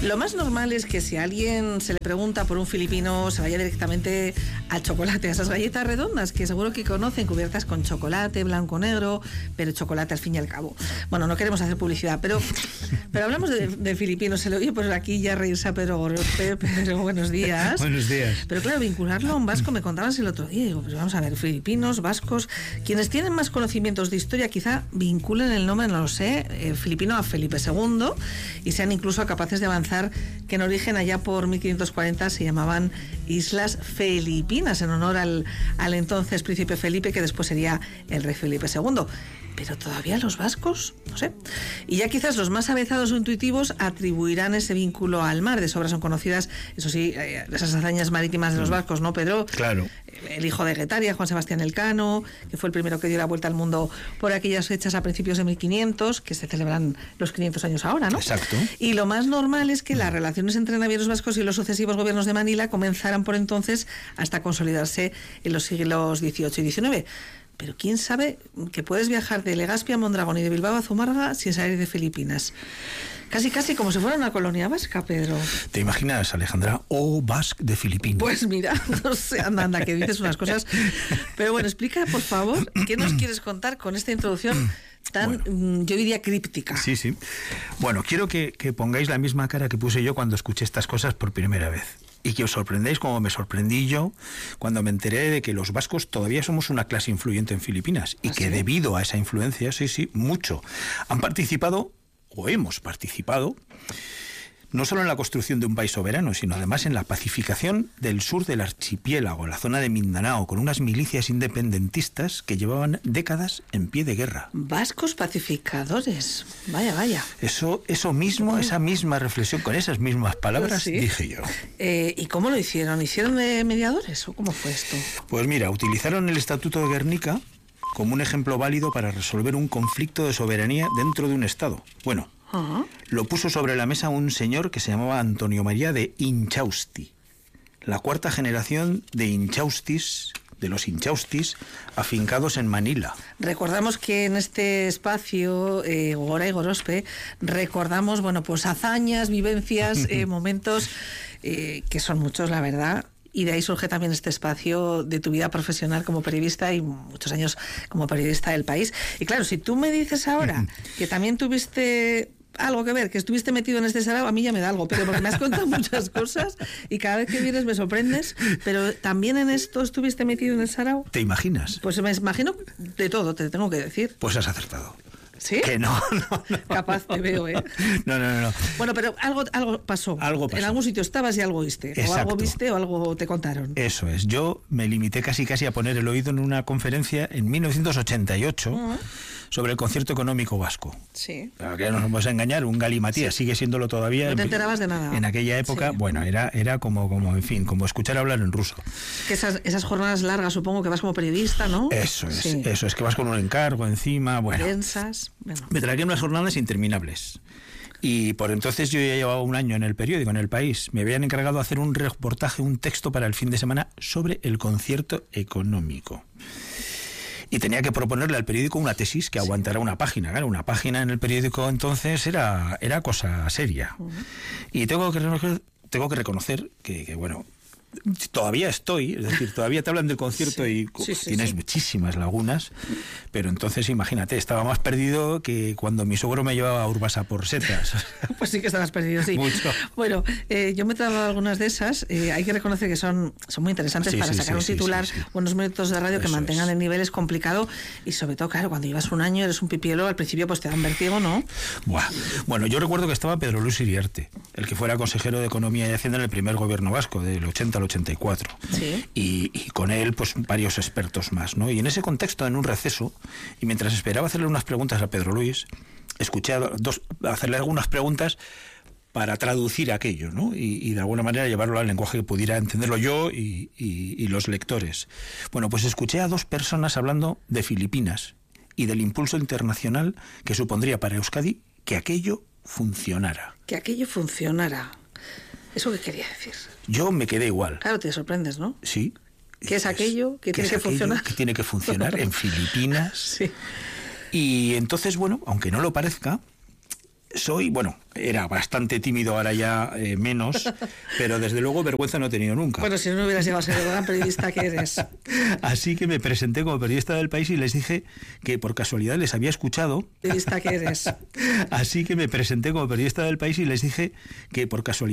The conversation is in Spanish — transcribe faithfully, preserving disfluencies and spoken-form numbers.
Lo más normal es que si a alguien se le pregunta por un filipino, se vaya directamente al chocolate, a esas galletas redondas que seguro que conocen, cubiertas con chocolate, blanco, negro, pero chocolate al fin y al cabo. Bueno, no queremos hacer publicidad, pero, pero hablamos de, de filipinos. Se le oye por aquí ya reírse a Pedro Gorospe, pero buenos días. Buenos días. Pero claro, vincularlo a un vasco, me contabas el otro día, digo, pues vamos a ver, filipinos, vascos, quienes tienen más conocimientos de historia quizá vinculen el nombre, no lo sé, eh, filipino a Felipe segundo y sean incluso capaces de avanzar que en origen allá por mil quinientos cuarenta se llamaban Islas Filipinas en honor al, al entonces príncipe Felipe, que después sería el rey Felipe segundo. Pero todavía los vascos, no sé. Y ya quizás los más avezados o intuitivos atribuirán ese vínculo al mar. De sobra son conocidas, eso sí, esas hazañas marítimas de los vascos, ¿no, Pedro? Claro. El hijo de Guetaria, Juan Sebastián Elcano, que fue el primero que dio la vuelta al mundo por aquellas fechas a principios de mil quinientos, que se celebran los quinientos años ahora, ¿no? Exacto. Y lo más normal es que las relaciones entre navieros vascos y los sucesivos gobiernos de Manila comenzaran por entonces hasta consolidarse en los siglos dieciocho y diecinueve. Pero quién sabe que puedes viajar de Legazpi a Mondragón y de Bilbao a Zumárraga sin salir de Filipinas. Casi, casi como si fuera una colonia vasca, Pedro. ¿Te imaginas, Alejandra? O Basque de Filipinas. Pues mira, no sé, anda, anda, que dices unas cosas. Pero bueno, explica, por favor, ¿qué nos quieres contar con esta introducción tan, bueno, yo diría, críptica? Sí, sí. Bueno, quiero que, que pongáis la misma cara que puse yo cuando escuché estas cosas por primera vez. Y que os sorprendéis como me sorprendí yo cuando me enteré de que los vascos todavía somos una clase influyente en Filipinas. Y ¿Ah, que sí? Debido a esa influencia, sí, sí, mucho, han participado, o hemos participado, no solo en la construcción de un país soberano, sino además en la pacificación del sur del archipiélago, la zona de Mindanao, con unas milicias independentistas que llevaban décadas en pie de guerra. Vascos pacificadores, vaya, vaya. Eso, eso mismo, esa misma reflexión, con esas mismas palabras, pues sí, dije yo. Eh, ¿Y cómo lo hicieron? ¿Hicieron de mediadores o cómo fue esto? Pues mira, utilizaron el Estatuto de Guernica como un ejemplo válido para resolver un conflicto de soberanía dentro de un Estado. Bueno, uh-huh. Lo puso sobre la mesa un señor que se llamaba Antonio María de Inchausti, la cuarta generación de Inchaustis, de los Inchaustis, afincados en Manila. Recordamos que en este espacio, eh, Gora y Gorospe, recordamos, bueno, pues hazañas, vivencias, eh, momentos eh, que son muchos, la verdad. Y de ahí surge también este espacio de tu vida profesional como periodista y muchos años como periodista del país. Y claro, si tú me dices ahora que también tuviste algo que ver, que estuviste metido en este sarao, a mí ya me da algo, pero porque me has contado muchas cosas y cada vez que vienes me sorprendes, pero también en esto estuviste metido en el sarao. ¿Te imaginas? Pues me imagino de todo, te tengo que decir. Pues has acertado. ¿Sí? Que no, no, no. Capaz te veo, ¿eh? No, no, no, no. Bueno, pero algo, algo pasó. Algo pasó. En algún sitio estabas y algo viste. Exacto. O algo viste o algo te contaron. Eso es. Yo me limité casi casi a poner el oído en una conferencia en mil novecientos ochenta y ocho uh-huh. sobre el concierto económico vasco. Sí. Para que no nos vamos a engañar, un galimatías, sí. Sigue siéndolo todavía. No te enterabas de nada. En aquella época, sí. Bueno, era, era como, como, en fin, como escuchar hablar en ruso. Que esas, esas jornadas largas, supongo que vas como periodista, ¿no? Eso es, sí. Eso es, que vas con un encargo encima, bueno. Densas. Bueno. Me traía unas jornadas interminables. Y por entonces yo ya llevaba un año en el periódico, en El País. Me habían encargado de hacer un reportaje, un texto para el fin de semana sobre el concierto económico. Y tenía que proponerle al periódico una tesis que aguantara una página. Claro, una página en el periódico entonces era, era cosa seria. Uh-huh. Y tengo que reconocer, tengo que reconocer que, que, bueno, todavía estoy, es decir, todavía te hablan del concierto sí, y sí, sí, tienes sí. muchísimas lagunas, pero entonces imagínate, estaba más perdido que cuando mi suegro me llevaba a Urbasa por setas. Pues sí que estabas perdido, sí. Mucho. Bueno, eh, yo me he trabajado algunas de esas, eh, hay que reconocer que son, son muy interesantes sí, para sí, sacar sí, un titular, sí, sí, sí. Unos minutos de radio Eso que mantengan es. El nivel es complicado y sobre todo, claro, cuando llevas un año eres un pipiolo, al principio pues te da un vértigo, ¿no? Buah. Bueno, yo recuerdo que estaba Pedro Luis Iriarte, el que fuera consejero de Economía y Hacienda en el primer gobierno vasco, del ochenta al ochenta y cuatro. Sí. Y, y con él, pues varios expertos más, ¿no? Y en ese contexto, en un receso, y mientras esperaba hacerle unas preguntas a Pedro Luis, escuché a dos, hacerle algunas preguntas para traducir aquello, ¿no? Y, y de alguna manera llevarlo al lenguaje que pudiera entenderlo yo y, y, y los lectores. Bueno, pues escuché a dos personas hablando de Filipinas y del impulso internacional que supondría para Euskadi que aquello funcionara. Que aquello funcionara. ¿Eso qué quería decir? Yo me quedé igual. Claro, te sorprendes, ¿no? Sí. ¿Qué es aquello que tiene es que aquello funcionar? Que tiene que funcionar en Filipinas. Sí. Y entonces, bueno, aunque no lo parezca, soy, bueno, era bastante tímido, ahora ya eh, menos, pero desde luego vergüenza no he tenido nunca. Bueno, si no hubieras llegado a ser el gran periodista que eres. Así que me presenté como periodista del País y les dije que por casualidad les había escuchado. Periodista que eres. Así que me presenté como periodista del País y les dije que por casualidad